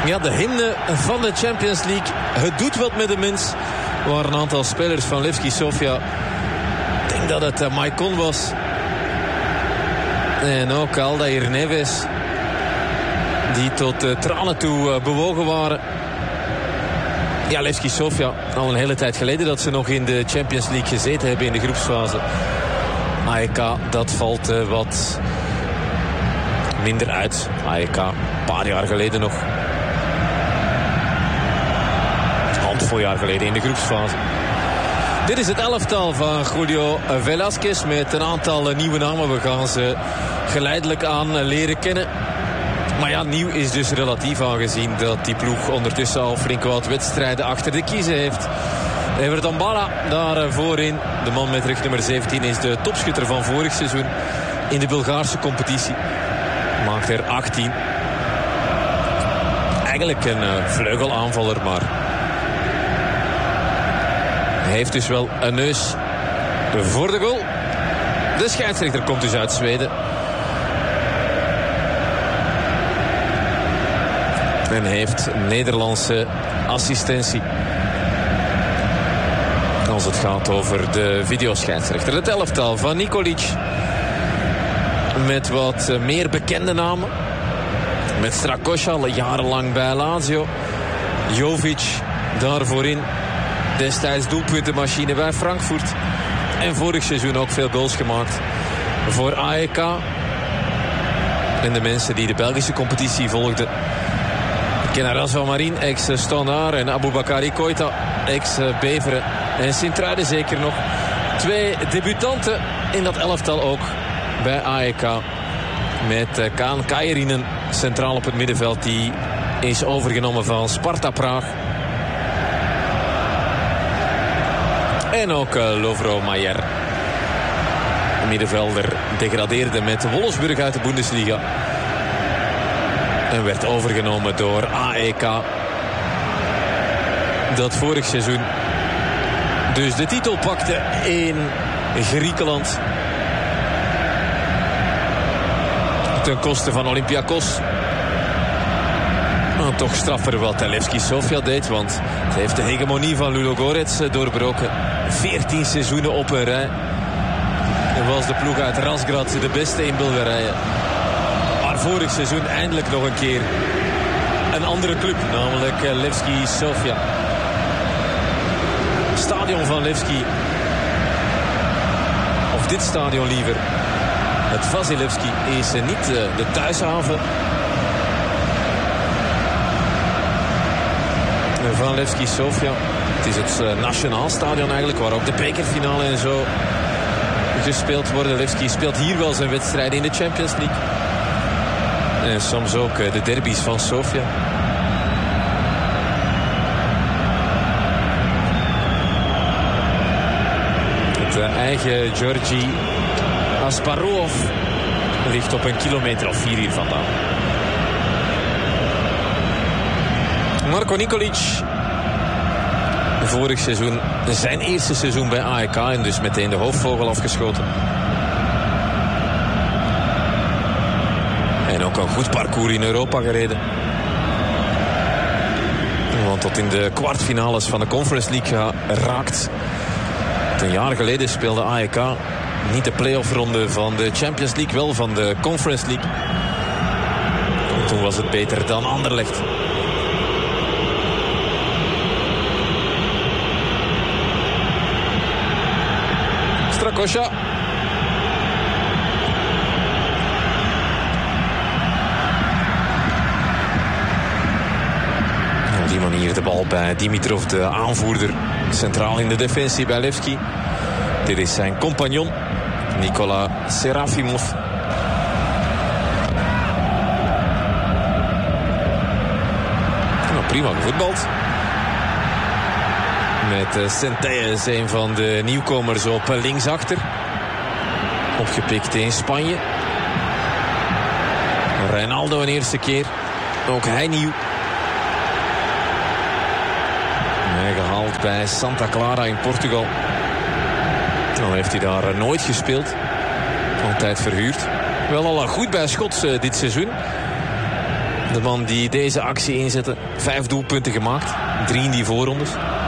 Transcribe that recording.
Ja, de hymne van de Champions League. Het doet wat met de mens. Er waren een aantal spelers van Levski Sofia. Ik denk dat het Maicon was. En ook Aldair Neves. Die tot tranen toe bewogen waren. Ja, Levski Sofia, al een hele tijd geleden dat ze nog in de Champions League gezeten hebben in de groepsfase. AEK, dat valt wat minder uit. AEK, een paar jaar geleden nog. Een handvol jaar geleden in de groepsfase. Dit is het elftal van Julio Velasquez met een aantal nieuwe namen. We gaan ze geleidelijk aan leren kennen. Maar ja, nieuw is dus relatief, aangezien dat die ploeg ondertussen al flink wat wedstrijden achter de kiezen heeft. Evert Ambala daar voorin. De man met rug nummer 17 is de topschutter van vorig seizoen in de Bulgaarse competitie. Maakt er 18. Eigenlijk een vleugelaanvaller, maar hij heeft dus wel een neus voor de goal. De scheidsrechter komt dus uit Zweden. En heeft Nederlandse assistentie als het gaat over de videoscheidsrechter. Het elftal van Nikolic met wat meer bekende namen. Met Strakosha, al jarenlang bij Lazio. Jovic daar voorin. Destijds doelpuntenmachine bij Frankfurt. En vorig seizoen ook veel goals gemaakt voor AEK. En de mensen die de Belgische competitie volgden. Kenarazwa Marin, ex-Standaard, en Aboubakari Koita, ex-Beveren. En Sint-Truiden zeker nog. 2 debutanten in dat elftal ook bij AEK. Met Kaan Kajerinen centraal op het middenveld. Die is overgenomen van Sparta Praag. En ook Lovro Mayer. De middenvelder degradeerde met Wolfsburg uit de Bundesliga. En werd overgenomen door AEK. Dat vorig seizoen dus de titel pakte in Griekenland. Ten koste van Olympiakos. Nou, toch straffer wat Levski Sofia deed. Want het heeft de hegemonie van Ludogorets doorbroken. 14 seizoenen op een rij. En was de ploeg uit Razgrad de beste in Bulgarije. Maar vorig seizoen eindelijk nog een keer een andere club. Namelijk Levski Sofia. Het stadion van Levski. Of dit stadion liever. Het Vasilevski is niet de thuishaven van Levski Sofia. Het is het nationaal stadion eigenlijk, waar ook de bekerfinale en zo gespeeld worden. Levski speelt hier wel zijn wedstrijden in de Champions League. En soms ook de derbies van Sofia. Het eigen Georgi Asparov ligt op een kilometer of 4 hier vandaan. Marko Nikolic. Vorig seizoen zijn eerste seizoen bij AEK en dus meteen de hoofdvogel afgeschoten. En ook een goed parcours in Europa gereden. Want tot in de kwartfinales van de Conference League geraakt. Een jaar geleden speelde AEK niet de play-off-ronde van de Champions League, wel van de Conference League. En toen was het beter dan Anderlecht. Strakosha. Op die manier de bal bij Dimitrov, de aanvoerder, centraal in de defensie bij Levski. Dit is zijn compagnon, Nikola Serafimov. Nou, prima gevoetbald. Met Centelles, een van de nieuwkomers, op linksachter. Opgepikt in Spanje. Reinaldo een eerste keer. Ook hij nieuw. Hij gehaald bij Santa Clara in Portugal. Dan heeft hij daar nooit gespeeld. Altijd verhuurd. Wel al goed bij Schots dit seizoen. De man die deze actie inzette. 5 doelpunten gemaakt. 3 in die voorrondes.